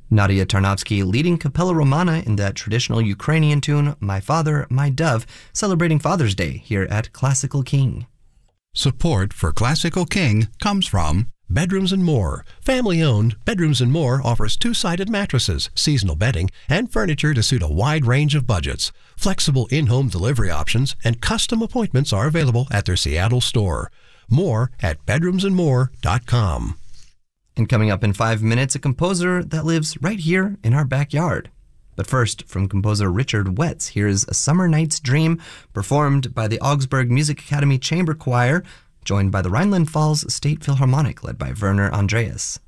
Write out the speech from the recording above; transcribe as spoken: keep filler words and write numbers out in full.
Nadia Tarnowski leading Capella Romana in that traditional Ukrainian tune, My Father, My Dove, celebrating Father's Day here at Classical King. Support for Classical King comes from Bedrooms and More. Family-owned, Bedrooms and More offers two-sided mattresses, seasonal bedding, and furniture to suit a wide range of budgets. Flexible in-home delivery options and custom appointments are available at their Seattle store. More at bedrooms and more dot com. And coming up in five minutes, a composer that lives right here in our backyard. But first, from composer Richard Wetz, here's A Summer Night's Dream, performed by the Augsburg Music Academy Chamber Choir, joined by the Rhineland Falls State Philharmonic, led by Werner Andreas.